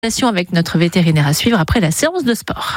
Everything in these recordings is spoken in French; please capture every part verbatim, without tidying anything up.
Avec notre vétérinaire à suivre après la séance de sport.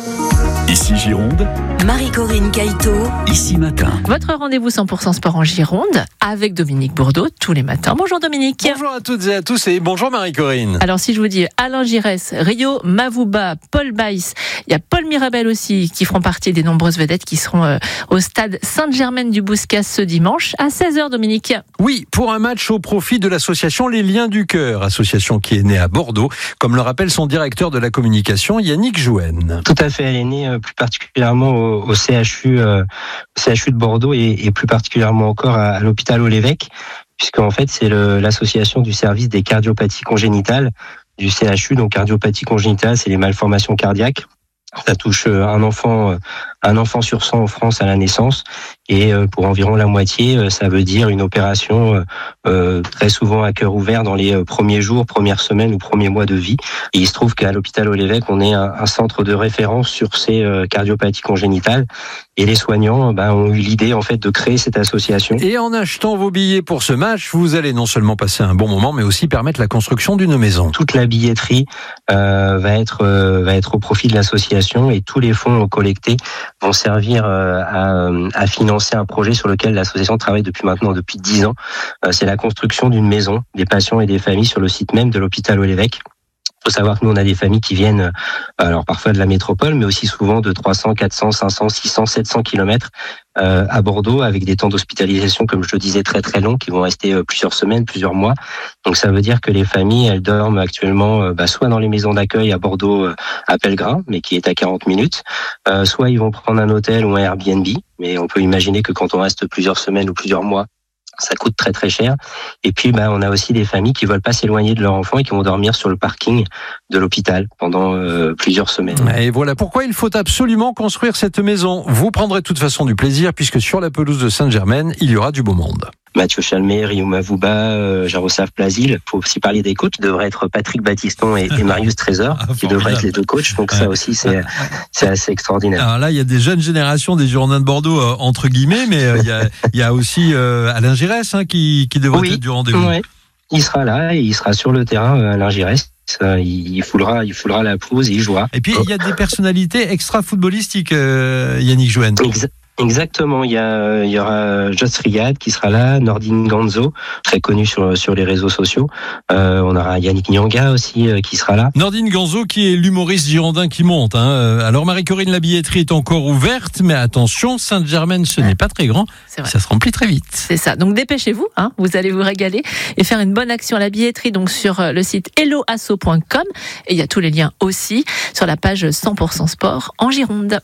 Ici Gironde, Marie-Corinne Caïto. Ici Matin. Votre rendez-vous cent pour cent sport en Gironde avec Dominique Bourdeau tous les matins. Bonjour Dominique. Bonjour à toutes et à tous et bonjour Marie-Corinne. Alors si je vous dis Alain Giresse, Rio Mavuba, Paul Baïs, il y a Paul Mirabel aussi qui feront partie des nombreuses vedettes qui seront euh, au stade Sainte-Germaine-du-Bouscat ce dimanche à seize heures Dominique. Oui, pour un match au profit de l'association Les Liens du Cœur, association qui est née à Bordeaux, comme le rappelle son directeur de la communication Yannick Jouenne. Tout à fait, elle est née euh, plus particulièrement au, au C H U, euh, C H U de Bordeaux et, et plus particulièrement encore à, à l'hôpital Au-l'Évêque, puisqu'en fait c'est le, l'association du service des cardiopathies congénitales du C H U. Donc cardiopathie congénitale, c'est les malformations cardiaques. Ça touche un enfant, un enfant sur cent en France à la naissance, et pour environ la moitié, ça veut dire une opération euh, très souvent à cœur ouvert dans les premiers jours, premières semaines ou premiers mois de vie. Et il se trouve qu'à l'hôpital Au-l'Évêque, on est un, un centre de référence sur ces euh, cardiopathies congénitales, et les soignants ben, ont eu l'idée en fait de créer cette association. Et en achetant vos billets pour ce match, vous allez non seulement passer un bon moment, mais aussi permettre la construction d'une maison. Toute la billetterie euh, va être euh, va être au profit de l'association. Et tous les fonds collectés vont servir à, à financer un projet sur lequel l'association travaille depuis maintenant depuis dix ans. C'est la construction d'une maison des patients et des familles sur le site même de l'hôpital Au-l'Évêque. Il faut savoir que nous, on a des familles qui viennent, alors parfois de la métropole, mais aussi souvent de trois cents, quatre cents, cinq cents, six cents, sept cents kilomètres euh, à Bordeaux, avec des temps d'hospitalisation, comme je le disais, très très longs, qui vont rester euh, plusieurs semaines, plusieurs mois. Donc ça veut dire que les familles, elles dorment actuellement euh, bah, soit dans les maisons d'accueil à Bordeaux, euh, à Pellegrin, mais qui est à quarante minutes, euh, soit ils vont prendre un hôtel ou un Airbnb, mais on peut imaginer que quand on reste plusieurs semaines ou plusieurs mois, ça coûte très très cher. Et puis ben on a aussi des familles qui veulent pas s'éloigner de leur enfant et qui vont dormir sur le parking de l'hôpital pendant euh, plusieurs semaines. Et voilà pourquoi il faut absolument construire cette maison. Vous prendrez de toute façon du plaisir, puisque sur la pelouse de Sainte-Germaine, il y aura du beau monde. Mathieu Chalmet, Rio Mavuba, euh, Jaroslav Plazil. Il faut aussi parler des coachs. Devrait être Patrick Battiston et, et Marius Trésor, ah, qui devraient être les deux coachs. Donc ouais. Ça aussi, c'est, c'est assez extraordinaire. Alors là, il y a des jeunes générations des Girondins de Bordeaux, euh, entre guillemets, mais euh, il, y a, il y a aussi euh, Alain Giresse hein, qui, qui devrait oui, être du rendez-vous. Oui, il sera là et il sera sur le terrain, euh, Alain Giresse. Il foulera, il foulera la pelouse et il jouera. Et puis, il y a des personnalités extra-footballistiques, euh, Yannick Jouenne. Exact. Exactement, il y a, il y aura Joss Riyad qui sera là, Nordine Ganzo, très connu sur sur les réseaux sociaux. Euh, on aura Yannick Nyanga aussi euh, qui sera là. Nordine Ganzo qui est l'humoriste girondin qui monte. Hein. Alors Marie-Corinne, la billetterie est encore ouverte, mais attention, Sainte-Germaine, ce ouais. n'est pas très grand. Ça se remplit très vite. C'est ça. Donc dépêchez-vous, hein. Vous allez vous régaler et faire une bonne action à la billetterie. Donc sur le site hello asso point com et il y a tous les liens aussi sur la page cent pour cent sport en Gironde.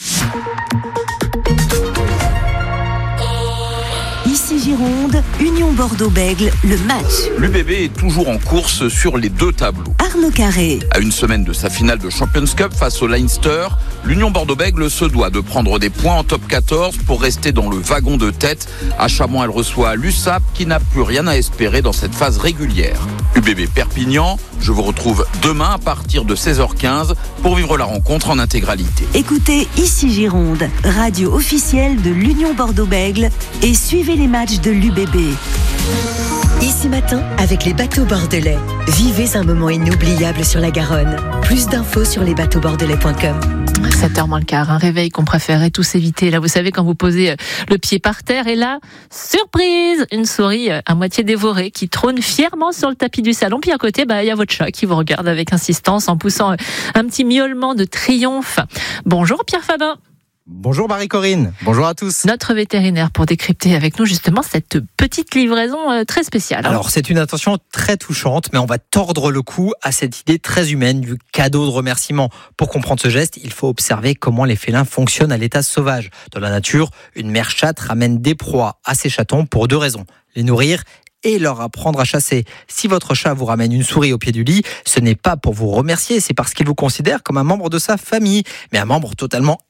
Ici Gironde, Union Bordeaux-Bègles, le match. L'U B B est toujours en course sur les deux tableaux. Arnaud Carré. À une semaine de sa finale de Champions Cup face au Leinster, l'Union Bordeaux-Bègles se doit de prendre des points en top quatorze pour rester dans le wagon de tête. À Chamont, elle reçoit l'U S A P qui n'a plus rien à espérer dans cette phase régulière. U B B Perpignan, je vous retrouve demain à partir de seize heures quinze pour vivre la rencontre en intégralité. Écoutez Ici Gironde, radio officielle de l'Union Bordeaux-Bègles, et suivez les matchs de l'U B B. Ici Matin, avec les bateaux bordelais. Vivez un moment inoubliable sur la Garonne. Plus d'infos sur les bateaux bordelais point com. sept heures moins le quart, un réveil qu'on préférait tous éviter. Là, vous savez, quand vous posez le pied par terre, et là, surprise, une souris à moitié dévorée qui trône fièrement sur le tapis du salon. Puis à côté, bah, il y a votre chat qui vous regarde avec insistance en poussant un petit miaulement de triomphe. Bonjour Pierre Fabin. Bonjour Marie-Corinne, bonjour à tous. Notre vétérinaire pour décrypter avec nous justement cette petite livraison très spéciale. Alors c'est une intention très touchante, mais on va tordre le cou à cette idée très humaine du cadeau de remerciement. Pour comprendre ce geste, il faut observer comment les félins fonctionnent à l'état sauvage. Dans la nature, une mère chatte ramène des proies à ses chatons pour deux raisons. Les nourrir et leur apprendre à chasser. Si votre chat vous ramène une souris au pied du lit, ce n'est pas pour vous remercier, c'est parce qu'il vous considère comme un membre de sa famille, mais un membre totalement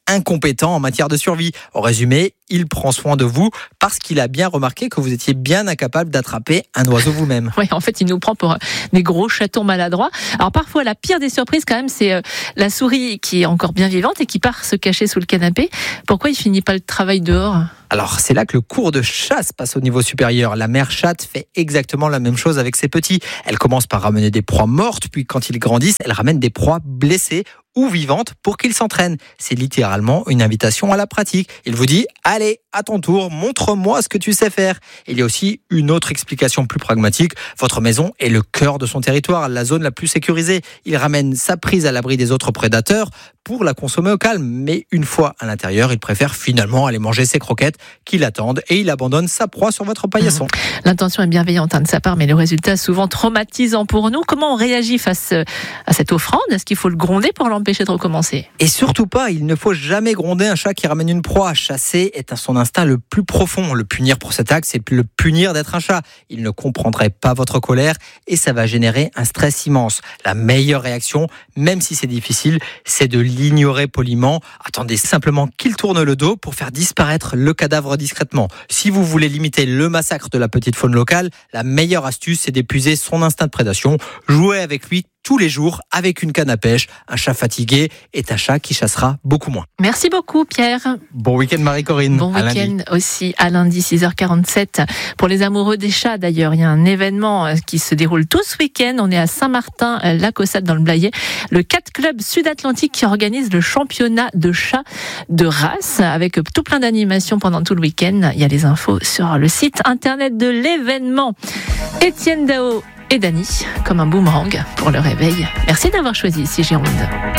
incompétent en matière de survie. En résumé, il prend soin de vous parce qu'il a bien remarqué que vous étiez bien incapable d'attraper un oiseau vous-même. Oui, en fait, il nous prend pour des gros chatons maladroits. Alors parfois, la pire des surprises, quand même, c'est la souris qui est encore bien vivante et qui part se cacher sous le canapé. Pourquoi il finit pas le travail dehors ? Alors, c'est là que le cours de chasse passe au niveau supérieur. La mère chatte fait exactement la même chose avec ses petits. Elle commence par ramener des proies mortes, puis quand ils grandissent, elle ramène des proies blessées ou vivantes pour qu'ils s'entraînent. C'est littéralement une invitation à la pratique. Il vous dit, allez, à ton tour, montre-moi ce que tu sais faire. Il y a aussi une autre explication plus pragmatique. Votre maison est le cœur de son territoire, la zone la plus sécurisée. Il ramène sa prise à l'abri des autres prédateurs pour la consommer au calme. Mais une fois à l'intérieur, il préfère finalement aller manger ses croquettes qui l'attendent et il abandonne sa proie sur votre paillasson. Mmh. L'intention est bienveillante hein, de sa part, mais le résultat est souvent traumatisant pour nous. Comment on réagit face à cette offrande ? Est-ce qu'il faut le gronder pour l'empêcher de recommencer ? Et surtout pas, il ne faut jamais gronder un chat qui ramène une proie. Chasser est à son instinct le plus profond. Le punir pour cet acte, c'est le punir d'être un chat. Il ne comprendrait pas votre colère et ça va générer un stress immense. La meilleure réaction, même si c'est difficile, c'est de l'ignorer poliment. Attendez simplement qu'il tourne le dos pour faire disparaître le cadavre discrètement. Si vous voulez limiter le massacre de la petite faune locale, la meilleure astuce, c'est d'épuiser son instinct de prédation. Jouez avec lui tous les jours avec une canne à pêche. Un chat fatigué est un chat qui chassera beaucoup moins. Merci beaucoup Pierre. Bon week-end Marie-Corinne. Bon week-end aussi à lundi six heures quarante-sept. Pour les amoureux des chats d'ailleurs, il y a un événement qui se déroule tout ce week-end. On est à Saint-Martin-la-Caussade dans le Blayais. Le Cat Club Sud-Atlantique qui organise le championnat de chats de race avec tout plein d'animations pendant tout le week-end. Il y a les infos sur le site internet de l'événement. Étienne Dao et Dany, comme un boomerang pour le réveil. Merci d'avoir choisi ici Gironde.